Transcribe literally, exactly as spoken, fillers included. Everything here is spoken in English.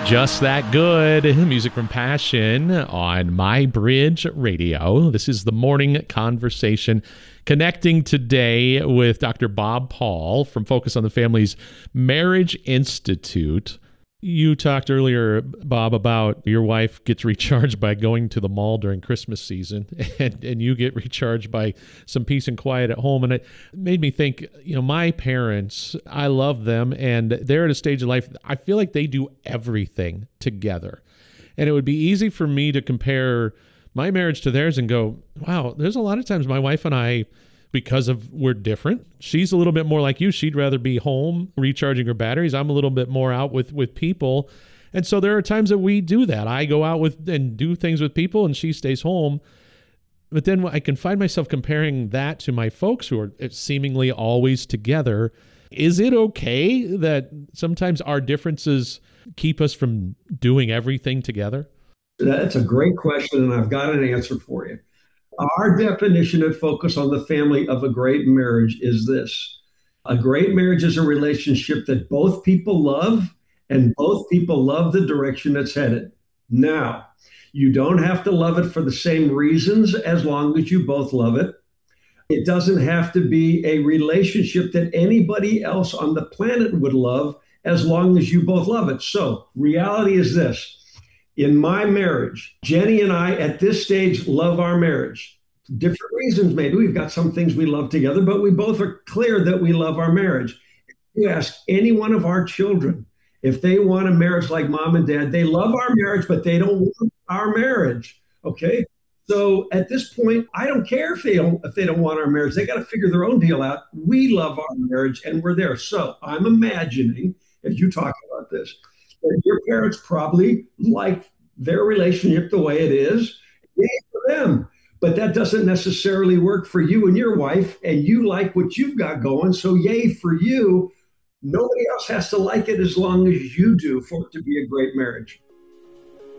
Just that good. Music from Passion on My Bridge Radio. This is the Morning Conversation, connecting today with Doctor Bob Paul from Focus on the Family's Marriage Institute. You talked earlier, Bob, about your wife gets recharged by going to the mall during Christmas season, and, and you get recharged by some peace and quiet at home. And it made me think, you know, my parents, I love them, and they're at a stage of life, I feel like they do everything together. And it would be easy for me to compare my marriage to theirs and go, wow, there's a lot of times my wife and I, because of we're different. She's a little bit more like you. She'd rather be home recharging her batteries. I'm a little bit more out with, with people. And so there are times that we do that. I go out with and do things with people and she stays home. But then I can find myself comparing that to my folks who are seemingly always together. Is it okay that sometimes our differences keep us from doing everything together? That's a great question, and I've got an answer for you. Our definition of Focus on the Family of a great marriage is this. A great marriage is a relationship that both people love and both people love the direction it's headed. Now, you don't have to love it for the same reasons as long as you both love it. It doesn't have to be a relationship that anybody else on the planet would love as long as you both love it. So, reality is this. In my marriage, Jenny and I at this stage love our marriage. Different reasons, maybe. We've got some things we love together, but we both are clear that we love our marriage. If you ask any one of our children if they want a marriage like mom and dad, they love our marriage, but they don't want our marriage. Okay. So at this point, I don't care if they don't if they don't want our marriage. They got to figure their own deal out. We love our marriage and we're there. So I'm imagining, as you talk about this, that your parents probably like their relationship the way it is. Yay for them. But that doesn't necessarily work for you and your wife, and you like what you've got going. So yay for you. Nobody else has to like it as long as you do for it to be a great marriage.